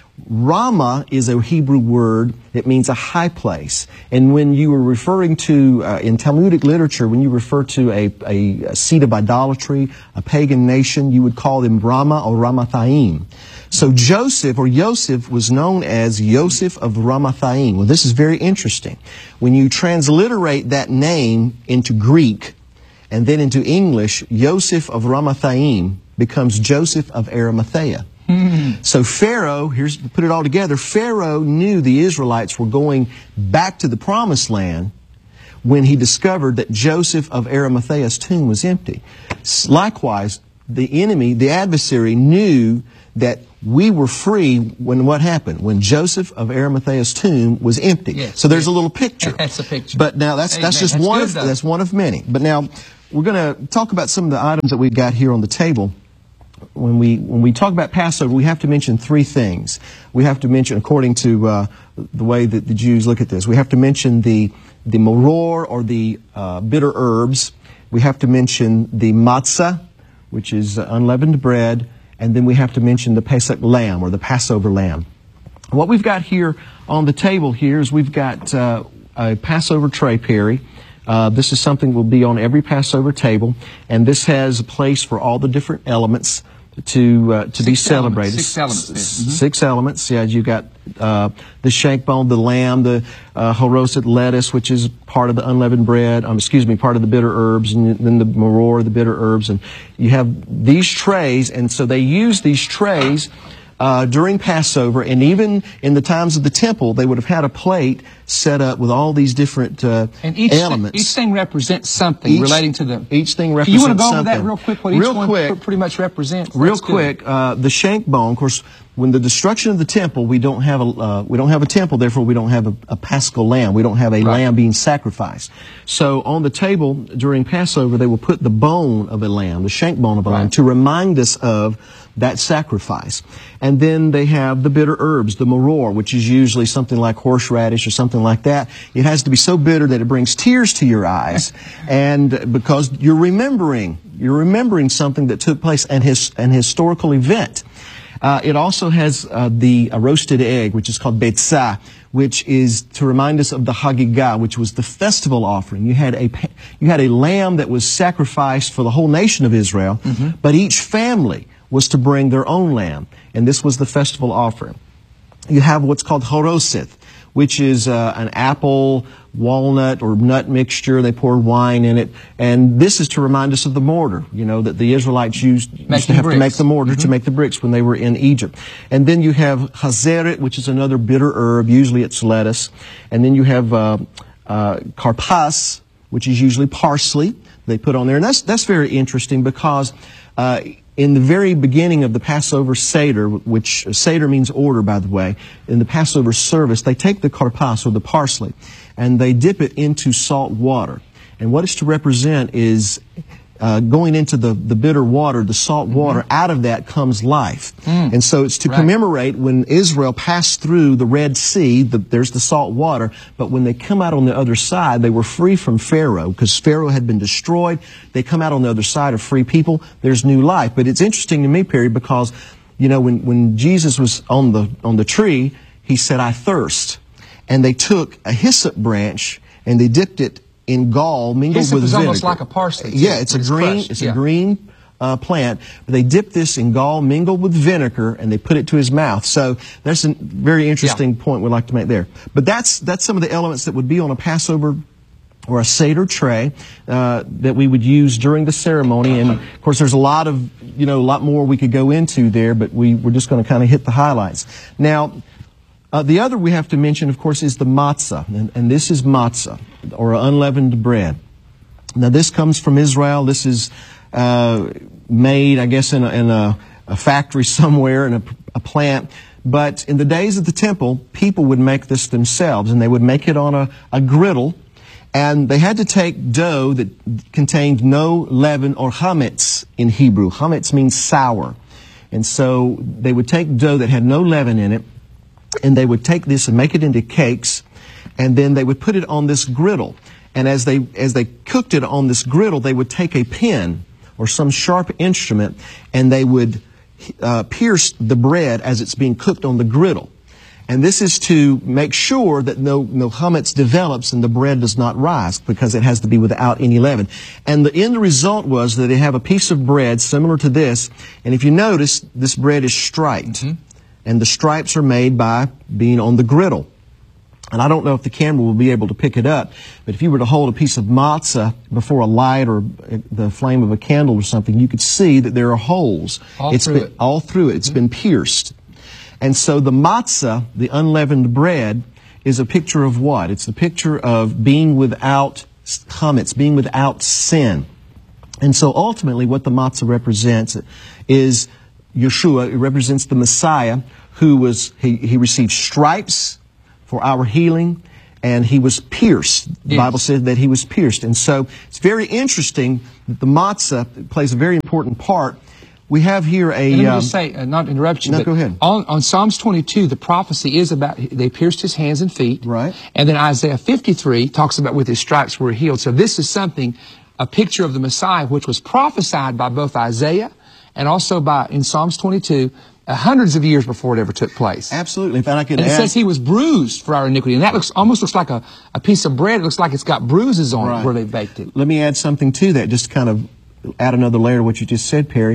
Ramah is a Hebrew word that means a high place. And when you were referring to, uh, in Talmudic literature, when you refer to a, a, a seat of idolatry, a pagan nation, you would call them Ramah or Ramathaim. So Joseph or Yosef was known as Yosef of Ramathaim. Well, this is very interesting. When you transliterate that name into Greek and then into English, Yosef of Ramathaim becomes Joseph of Arimathea. Mm-hmm. So Pharaoh, here's to put it all together, Pharaoh knew the Israelites were going back to the promised land when he discovered that Joseph of Arimathea's tomb was empty. Likewise, the enemy, the adversary, knew that we were free when what happened? When Joseph of Arimathea's tomb was empty. Yes, so there's yes. a little picture. That's a picture. But now that's, that's just that's one of, that's one of many. But now we're going to talk about some of the items that we've got here on the table. When we when we talk about Passover, we have to mention three things. We have to mention, according to uh, the way that the Jews look at this, we have to mention the the maror, or the uh, bitter herbs. We have to mention the matzah, which is uh, unleavened bread, and then we have to mention the Pesach lamb, or the Passover lamb. What we've got here on the table here is we've got uh, a Passover tray, Perry. Uh, this is something that will be on every Passover table, and this has a place for all the different elements. to uh, to be Six celebrated. elements, six elements there. S- Mhm. Six elements. Yeah, you got uh, the shank bone, the lamb, the uh, haroset lettuce, which is part of the unleavened bread. Um, excuse me, part of the bitter herbs, and then the maror, the bitter herbs, and you have these trays. And so they use these trays uh, during Passover, and even in the times of the temple, they would have had a plate set up with all these different uh, And each elements. Thing, each thing represents something Each- relating to the. each thing You represents want to go over that something. real quick? What Real each one quick. pr- pretty much represents. Real That's good. quick, uh, the shank bone. Of course, when the destruction of the temple, we don't have a uh, we don't have a temple. Therefore, we don't have a, a paschal lamb. We don't have a Right. lamb being sacrificed. So, on the table during Passover, they will put the bone of a lamb, the shank bone of a lamb, Right. to remind us of that sacrifice. And then they have the bitter herbs, the maror, which is usually something like horseradish or something like that. It has to be so bitter that it brings tears to your eyes, and because you're remembering, you're remembering something that took place, and his an historical event. Uh, it also has uh, the uh, roasted egg, which is called betzah, which is to remind us of the Hagigah, which was the festival offering. You had a pa- you had a lamb that was sacrificed for the whole nation of Israel, but each family was to bring their own lamb, and this was the festival offering. You have what's called horoset, which is uh, an apple, walnut, or nut mixture. They poured wine in it. And this is to remind us of the mortar, you know, that the Israelites used, used to Making have to bricks. make the mortar to make the bricks when they were in Egypt. And then you have hazeret, which is another bitter herb. Usually it's lettuce. And then you have uh, uh, karpas, which is usually parsley they put on there. And that's, that's very interesting because uh, in the very beginning of the Passover Seder, which Seder means order, by the way, in the Passover service, they take the karpas, or the parsley, and they dip it into salt water. And what it's to represent is uh, going into the, the bitter water, the salt water, mm-hmm. out of that comes life. Mm. And so it's to Right. commemorate when Israel passed through the Red Sea, the, there's the salt water, but when they come out on the other side, they were free from Pharaoh, because Pharaoh had been destroyed. They come out on the other side of free people. There's new life. But it's interesting to me, Perry, because, you know, when, when Jesus was on the, on the tree, he said, "I thirst." And they took a hyssop branch and they dipped it in gall mingled Hyssop with is vinegar. almost like a parsley, too, Yeah, it's a when it's green. crushed. It's Yeah. a green uh, plant. But they dip this in gall mingled with vinegar, and they put it to his mouth. So that's a very interesting Yeah. point we'd like to make there. But that's that's some of the elements that would be on a Passover or a Seder tray uh, that we would use during the ceremony. And of course, there's a lot of you know a lot more we could go into there, but we we're just going to kind of hit the highlights now. Uh, the other we have to mention, of course, is the matzah, and, and this is matzah, or unleavened bread. Now, this comes from Israel. This is uh, made, I guess, in a, in a, a factory somewhere, in a, a plant. But in the days of the temple, people would make this themselves, and they would make it on a, a griddle, and they had to take dough that contained no leaven, or chametz in Hebrew. Chametz means sour. And so they would take dough that had no leaven in it, and they would take this and make it into cakes, and then they would put it on this griddle. And as they as they cooked it on this griddle, they would take a pin or some sharp instrument, and they would uh, pierce the bread as it's being cooked on the griddle. And this is to make sure that no no chametz develops and the bread does not rise, because it has to be without any leaven. And the end result was that they have a piece of bread similar to this, and if you notice, this bread is striped. Mm-hmm. And the stripes are made by being on the griddle. And I don't know if the camera will be able to pick it up, but if you were to hold a piece of matzah before a light or the flame of a candle or something, you could see that there are holes. All it's through been, it. All through it. It's mm-hmm. been pierced. And so the matzah, the unleavened bread, is a picture of what? It's a picture of being without chametz, being without sin. And so ultimately what the matzah represents is Yeshua. It represents the Messiah, who was, he, he received stripes for our healing, and he was pierced. The Yes. Bible said that he was pierced. And so it's very interesting that the matzah plays a very important part. We have here a... And let me um, just say, uh, not to interrupt you, No, but go ahead. On, on Psalms twenty-two, the prophecy is about, they pierced his hands and feet. Right. And then Isaiah fifty-three talks about with his stripes we're healed. So this is something, a picture of the Messiah, which was prophesied by both Isaiah and also by, in Psalms twenty-two, uh, hundreds of years before it ever took place. Absolutely. If I could And it add, says he was bruised for our iniquity. And that looks almost looks like a, a piece of bread. It looks like it's got bruises on Right. it where they baked it. Let me add something to that, just to kind of add another layer to what you just said, Perry.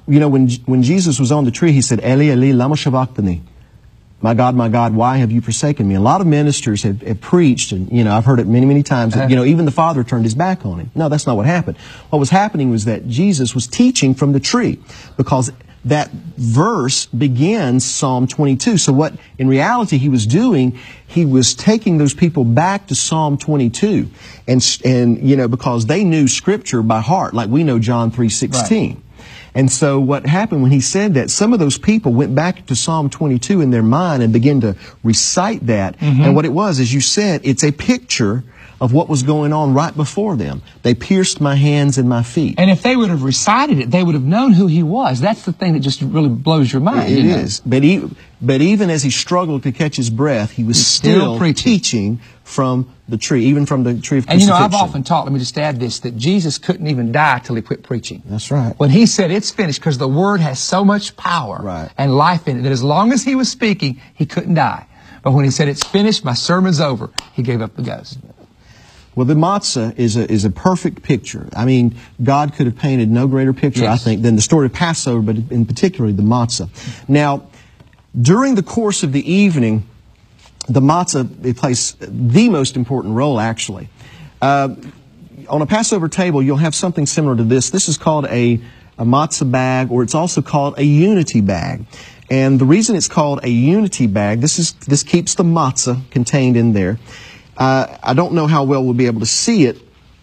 You know, when when Jesus was on the tree, he said, Eli, Eli, lama sabachthani. My God, my God, why have you forsaken me? A lot of ministers have, have preached, and, you know, I've heard it many, many times, that, you know, even the Father turned his back on him. No, that's not what happened. What was happening was that Jesus was teaching from the tree, because that verse begins Psalm twenty-two. So what, in reality, he was doing, he was taking those people back to Psalm twenty-two. And, and you know, because they knew Scripture by heart, like we know John three sixteen. Right. And so what happened when he said that, some of those people went back to Psalm twenty-two in their mind and began to recite that. Mm-hmm. And what it was, as you said, it's a picture of what was going on right before them. They pierced my hands and my feet. And if they would have recited it, they would have known who he was. That's the thing that just really blows your mind. It you know? is. But, he, but even as he struggled to catch his breath, he was He's still, still teaching from the tree, even from the tree of crucifixion. And you know, I've often taught, let me just add this, that Jesus couldn't even die till he quit preaching. That's right. When he said it's finished, because the word has so much power right. and life in it, that as long as he was speaking, he couldn't die. But when he said it's finished, my sermon's over, he gave up the ghost. Well, the matzah is a, is a perfect picture. I mean, God could have painted no greater picture, yes. I think, than the story of Passover, but in particular the matzah. Now, during the course of the evening, the matzah, it plays the most important role, actually. Uh, on a Passover table, you'll have something similar to this. This is called a, a matzah bag, or it's also called a unity bag. And the reason it's called a unity bag, this is this keeps the matzah contained in there. Uh, I don't know how well we'll be able to see it,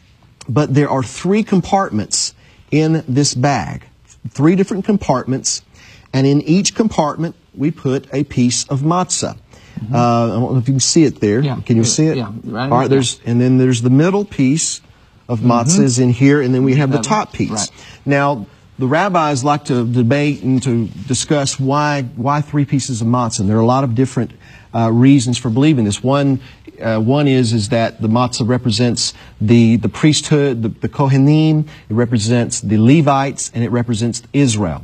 but there are three compartments in this bag. Three different compartments, and in each compartment we put a piece of matzah. Mm-hmm. uh, I don't know if you can see it there. Yeah, can you see it? Yeah. Right. All right, there's, and then there's the middle piece of matzah mm-hmm. is in here, and then we have the top piece. Right. Now, the rabbis like to debate and to discuss why why three pieces of matzah. And there are a lot of different uh, reasons for believing this. One uh, one is is that the matzah represents the the priesthood, the, the Kohanim. It represents the Levites, and it represents Israel.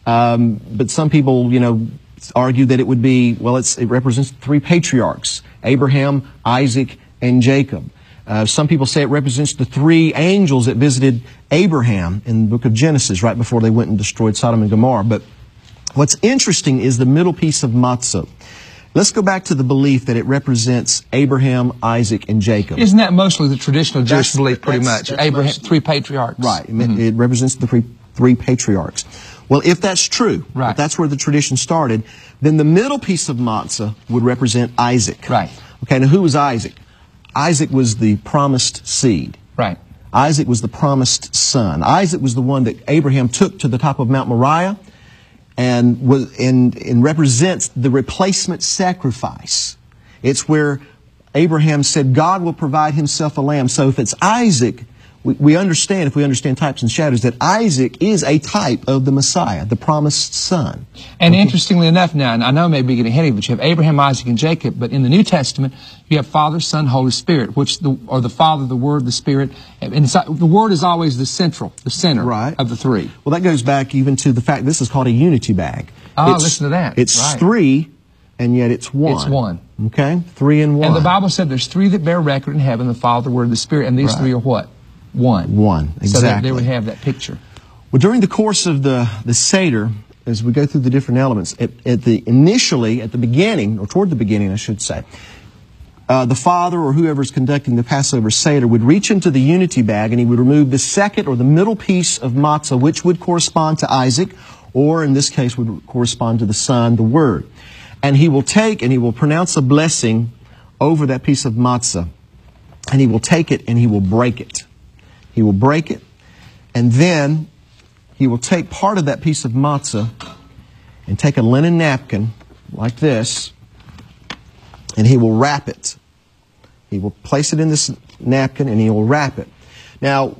Um, but some people, you know, argue that it would be well. It's, it represents three patriarchs: Abraham, Isaac, and Jacob. Uh, some people say it represents the three angels that visited Abraham in the book of Genesis right before they went and destroyed Sodom and Gomorrah. But what's interesting is the middle piece of matzah. Let's go back to the belief that it represents Abraham, Isaac, and Jacob. Isn't that mostly the traditional Jewish That's- belief, pretty that's- much? that's Abraham, most- three patriarchs. Right. Mhm. It represents the three, three patriarchs. Well, if that's true, Right. if that's where the tradition started, then the middle piece of matzah would represent Isaac. Right. Okay, now who was Isaac? Isaac was the promised seed. Right. Isaac was the promised son. Isaac was the one that Abraham took to the top of Mount Moriah and was and, and represents the replacement sacrifice. It's where Abraham said God will provide himself a lamb. So if it's Isaac, we, we understand, if we understand types and shadows, that Isaac is a type of the Messiah, the promised son. And interestingly enough now, and I know I may be getting ahead of you, but you have Abraham, Isaac, and Jacob, but in the New Testament, you have Father, Son, Holy Spirit, which the, or the Father, the Word, the Spirit, and inside, the Word is always the central, the center Right. of the three. Well, that goes back even to the fact this is called a unity bag. Oh, It's- listen to that. It's Right. three, and yet it's one. It's one. Okay? Three and one. And the Bible said there's three that bear record in heaven, the Father, the Word, and the Spirit, and these Right. three are what? One. One, So that they exactly. would have that picture. Well, during the course of the, the Seder, as we go through the different elements, at, at the initially, at the beginning, or toward the beginning, I should say, uh, the father or whoever's conducting the Passover Seder would reach into the unity bag and he would remove the second or the middle piece of matzah, which would correspond to Isaac, or in this case would correspond to the Son, the Word. And he will take and he will pronounce a blessing over that piece of matzah. And he will take it and he will break it. He will break it, and then he will take part of that piece of matzah and take a linen napkin like this, and he will wrap it. He will place it in this napkin, and he will wrap it. Now,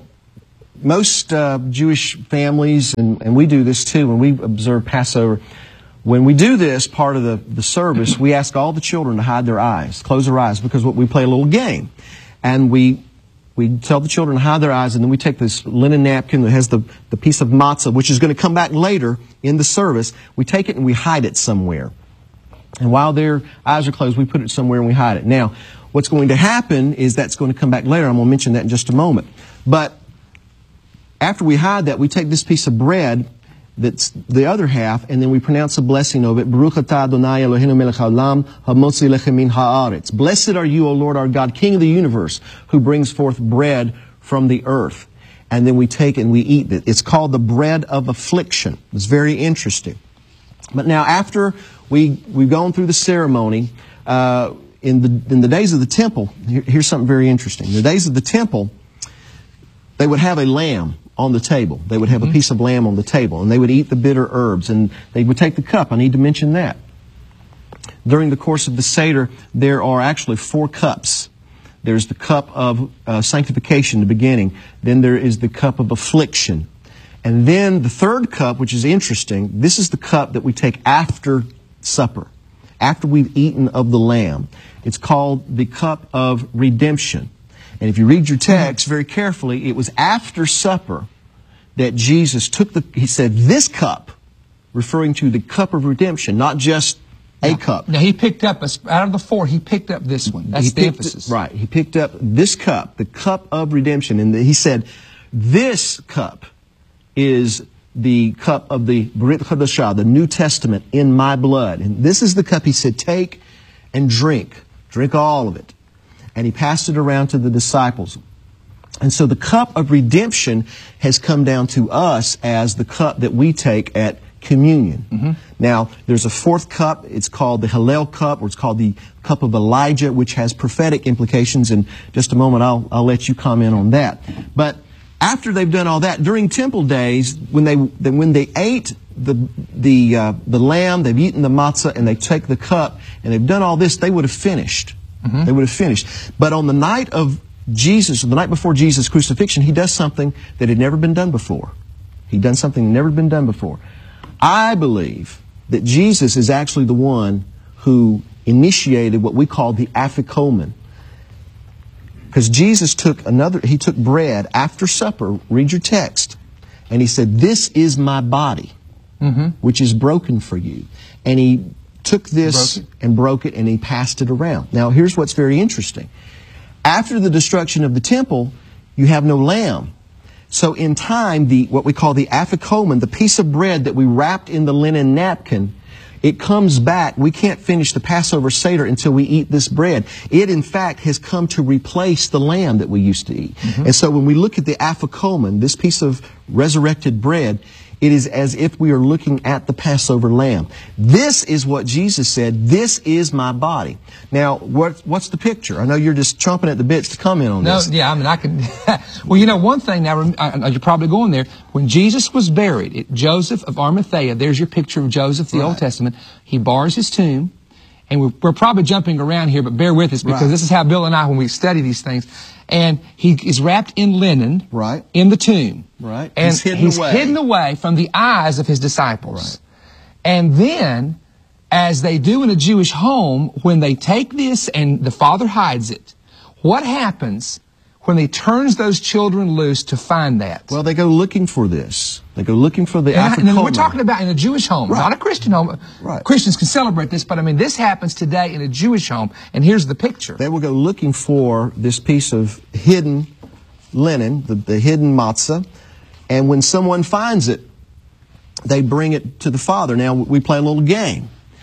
most uh, Jewish families, and, and we do this too when we observe Passover, when we do this part of the, the service, we ask all the children to hide their eyes, close their eyes, because what we play a little game. And we we tell the children to hide their eyes, and then we take this linen napkin that has the, the piece of matzah, which is going to come back later in the service. We take it and we hide it somewhere. And while their eyes are closed, we put it somewhere and we hide it. Now, what's going to happen is that's going to come back later. I'm going to mention that in just a moment. But after we hide that, we take this piece of bread that's the other half, and then we pronounce a blessing of it. Baruch atah Adonai Eloheinu melech haolam, hamotzi lechem min haaretz. Blessed are you, O Lord our God, King of the universe, who brings forth bread from the earth. And then we take and we eat it. It's called the bread of affliction. It's very interesting. But now after we, we've gone through the ceremony, uh, in the, in the days of the temple, here, here's something very interesting. In the days of the temple, they would have a lamb on the table. They would have mm-hmm. a piece of lamb on the table, and they would eat the bitter herbs, and they would take the cup. I need to mention that. During the course of the Seder, there are actually four cups. There's the cup of uh, sanctification, the beginning. Then there is the cup of affliction. And then the third cup, which is interesting, this is the cup that we take after supper, after we've eaten of the lamb. It's called the cup of redemption. And if you read your text very carefully, it was after supper that Jesus took the, he said, this cup, referring to the cup of redemption, not just a now, cup. Now he picked up, out of the four, he picked up this one. That's he the emphasis. It, right. He picked up this cup, the cup of redemption. And he said, this cup is the cup of the Brit Chadashah, the New Testament, in my blood. And this is the cup, he said, take and drink. Drink all of it. And he passed it around to the disciples. And so the cup of redemption has come down to us as the cup that we take at communion. Mm-hmm. Now, there's a fourth cup. It's called the Hallel cup, or it's called the cup of Elijah, which has prophetic implications. In just a moment, I'll, I'll let you comment on that. But after they've done all that, during temple days, when they, when they ate the, the, uh, the lamb, they've eaten the matzah, and they take the cup, and they've done all this, they would have finished. Mm-hmm. They would have finished. But on the night of Jesus, or the night before Jesus' crucifixion, he does something that had never been done before. He'd done something that had never been done before. I believe that Jesus is actually the one who initiated what we call the afikomen. Because Jesus took another, he took bread after supper, read your text, and he said, this is my body, mm-hmm. which is broken for you. And he took this broke and broke it, and he passed it around. Now, here's what's very interesting. After the destruction of the temple, you have no lamb. So in time, the what we call the afikomen, the piece of bread that we wrapped in the linen napkin, it comes back. We can't finish the Passover Seder until we eat this bread. It, in fact, has come to replace the lamb that we used to eat. Mm-hmm. And so when we look at the afikomen, this piece of resurrected bread, it is as if we are looking at the Passover lamb. This is what Jesus said, this is my body. Now, what, what's the picture? I know you're just chomping at the bits to comment on no, this. Yeah, I mean, I can. Well, you know, one thing now, you're probably going there. When Jesus was buried, it, Joseph of Arimathea, there's your picture of Joseph, the right. Old Testament. He bars his tomb. And we're, we're probably jumping around here, but bear with us because right. this is how Bill and I, when we study these things, and he is wrapped in linen right. in the tomb. Right. And he's hidden he's away. hidden away from the eyes of his disciples. Right. And then, as they do in a Jewish home, when they take this and the father hides it, what happens when he turns those children loose to find that? Well, they go looking for this. They go looking for the and, afikomen. And we're talking about in a Jewish home, right. not a Christian home. Right. Christians can celebrate this, but I mean, this happens today in a Jewish home, and here's the picture. They will go looking for this piece of hidden linen, the, the hidden matzah, and when someone finds it, they bring it to the father. Now, we play a little game,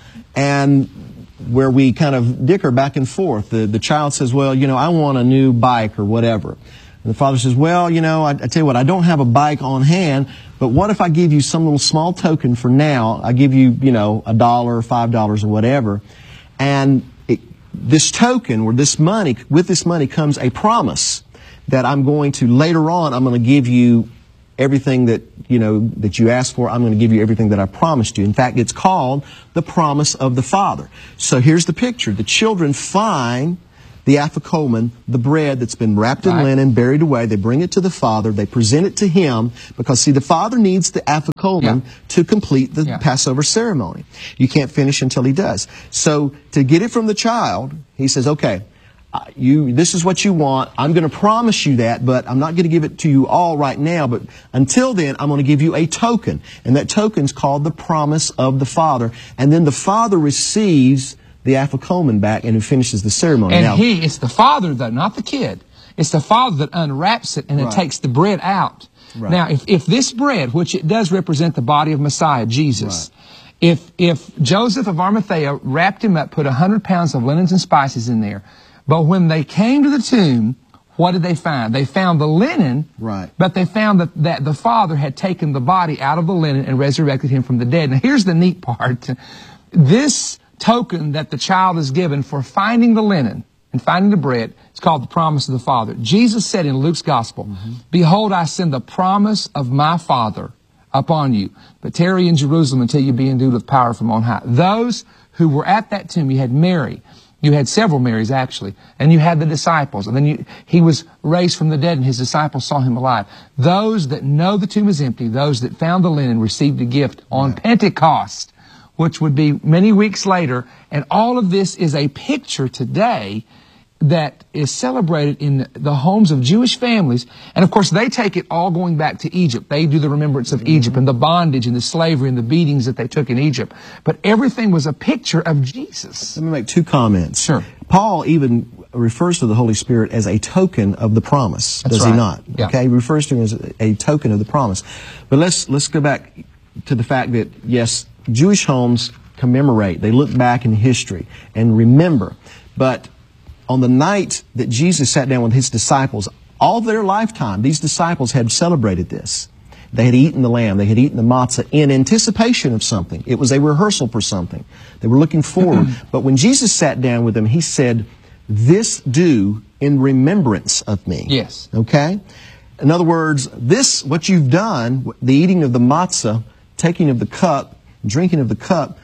and where we kind of dicker back and forth. The, the child says, well, you know, I want a new bike or whatever. And the father says, well, you know, I, I tell you what, I don't have a bike on hand, but what if I give you some little small token for now? I give you, you know, a dollar or five dollars or whatever. And it, this token or this money, with this money comes a promise that I'm going to, later on, I'm going to give you everything that, you know, that you asked for. I'm going to give you everything that I promised you. In fact, it's called the promise of the Father. So here's the picture. The children find the afikomen, the bread that's been wrapped in right. linen, buried away. They bring it to the Father. They present it to Him because, see, the Father needs the afikomen yeah. to complete the yeah. Passover ceremony. You can't finish until He does. So to get it from the child, He says, okay, You, this is what you want. I'm going to promise you that, but I'm not going to give it to you all right now. But until then, I'm going to give you a token. And that token's called the promise of the Father. And then the Father receives the afikomen back and finishes the ceremony. And now, he, it's the Father, though, not the kid. It's the Father that unwraps it and right. it takes the bread out. Right. Now, if, if this bread, which it does represent the body of Messiah, Jesus, right. if if Joseph of Arimathea wrapped him up, put a hundred pounds of linens and spices in there, but when they came to the tomb, what did they find? They found the linen, right. but they found that, that the Father had taken the body out of the linen and resurrected him from the dead. Now, here's the neat part. This token that the child is given for finding the linen and finding the bread, it's called the promise of the Father. Jesus said in Luke's Gospel, mm-hmm. Behold, I send the promise of my Father upon you, but tarry in Jerusalem until you be endued with power from on high. Those who were at that tomb, you had Mary, you had several Marys actually, and you had the disciples, and then you, he was raised from the dead and his disciples saw him alive. Those that know the tomb is empty, those that found the linen received a gift on yeah. Pentecost, which would be many weeks later, and all of this is a picture today that is celebrated in the homes of Jewish families. And of course, they take it all going back to Egypt. They do the remembrance of mm-hmm. Egypt and the bondage and the slavery and the beatings that they took in Egypt. But everything was a picture of Jesus. Let me make two comments. Sure. Paul even refers to the Holy Spirit as a token of the promise, That's does right. he not? Yeah. Okay, he refers to him as a, a token of the promise. But let's let's go back to the fact that, yes, Jewish homes commemorate. They look back in history and remember. But on the night that Jesus sat down with his disciples, all their lifetime, these disciples had celebrated this. They had eaten the lamb. They had eaten the matzah in anticipation of something. It was a rehearsal for something. They were looking forward. But when Jesus sat down with them, he said, this do in remembrance of me. Yes. Okay? In other words, this, what you've done, the eating of the matzah, taking of the cup, drinking of the cup,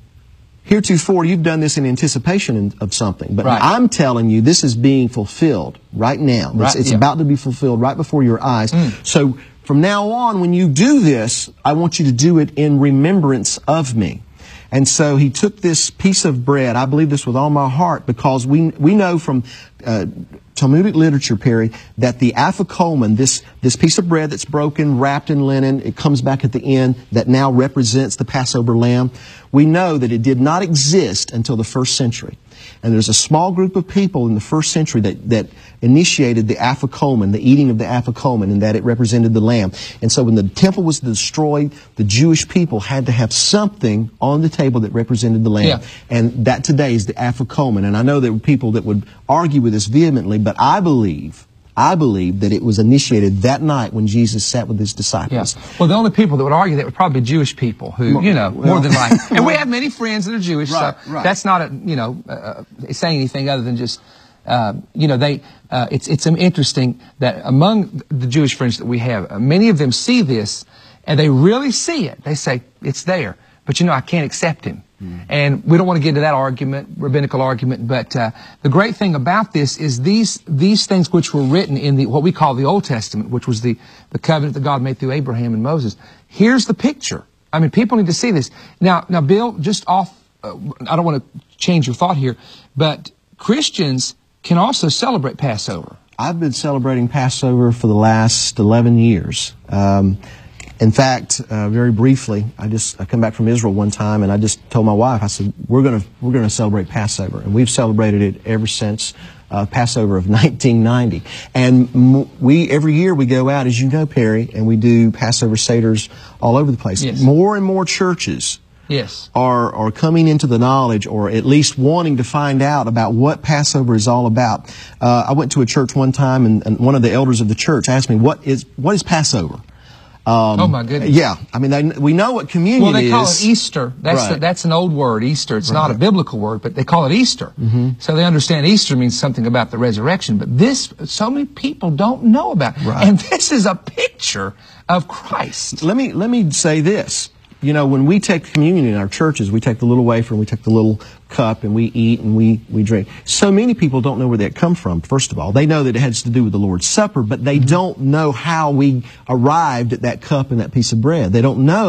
heretofore, you've done this in anticipation of something. But right. I'm telling you, this is being fulfilled right now. It's, right, it's yeah. about to be fulfilled right before your eyes. Mm. So from now on, when you do this, I want you to do it in remembrance of me. And so he took this piece of bread. I believe this with all my heart because we we know from uh, Talmudic literature, Perry, that the afikomen, this this piece of bread that's broken, wrapped in linen, it comes back at the end, that now represents the Passover lamb. We know that it did not exist until the first century. And there's a small group of people in the first century that, that initiated the afikomen, the eating of the afikomen, and that it represented the lamb. And so when the temple was destroyed, the Jewish people had to have something on the table that represented the lamb. Yeah. And that today is the afikomen. And I know there were people that would argue with this vehemently, but I believe, I believe that it was initiated that night when Jesus sat with his disciples. Yeah. Well, the only people that would argue that were probably Jewish people who, you know, well, more than likely. And we have many friends that are Jewish, right, so right. that's not a, you know, uh, saying anything other than just, uh, you know, they, uh, it's, it's interesting that among the Jewish friends that we have, uh, many of them see this and they really see it. They say, it's there, but you know, I can't accept him. And we don't want to get into that argument, rabbinical argument, but uh, the great thing about this is these these things which were written in the what we call the Old Testament, which was the, the covenant that God made through Abraham and Moses. Here's the picture. I mean, people need to see this. Now, now, Bill, just off, uh, I don't want to change your thought here, but Christians can also celebrate Passover. I've been celebrating Passover for the last eleven years. Um, In fact, uh, very briefly, I just I come back from Israel one time, and I just told my wife, I said, we're going to we're going to celebrate Passover, and we've celebrated it ever since uh, Passover of nineteen ninety. And m we every year we go out, as you know, Perry, and we do Passover seders all over the place. Yes. More and more churches yes. are are coming into the knowledge, or at least wanting to find out about what Passover is all about. Uh, I went to a church one time, and, and one of the elders of the church asked me, "What is what is Passover?" Um, oh my goodness! Yeah, I mean, they, we know what communion is. Well, they call it Easter. That's right. the, that's an old word, Easter. It's right. not a biblical word, but they call it Easter. Mm-hmm. So they understand Easter means something about the resurrection. But this, so many people don't know about, right. and this is a picture of Christ. Let me let me say this. You know, when we take communion in our churches, we take the little wafer and we take the little cup and we eat and we, we drink. So many people don't know where that come from, first of all. They know that it has to do with the Lord's Supper, but they don't know how we arrived at that cup and that piece of bread. They don't know